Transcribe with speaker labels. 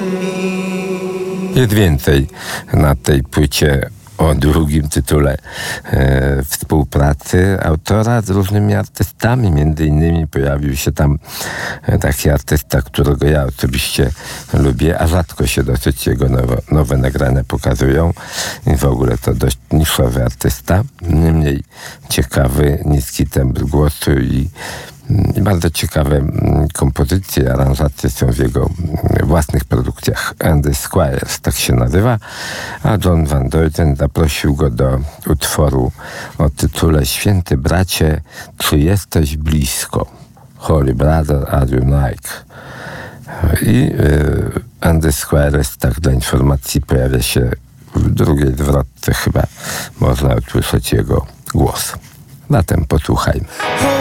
Speaker 1: Jest więcej na tej płycie o drugim tytule współpracy autora z różnymi artystami. Między innymi pojawił się tam taki artysta, którego ja osobiście lubię, a rzadko się dosyć jego nowe nagrania pokazują. I w ogóle to dość niszowy artysta. Niemniej ciekawy, niski tembr głosu i bardzo ciekawe kompozycje, aranżacje są w jego własnych produkcjach. And the Squires, tak się nazywa, a John Van Duyten zaprosił go do utworu o tytule Święty bracie, czy jesteś blisko? Holy brother, are you like? I And the Squires, tak dla informacji, pojawia się w drugiej zwrotce, chyba można usłyszeć jego głos. Zatem posłuchajmy.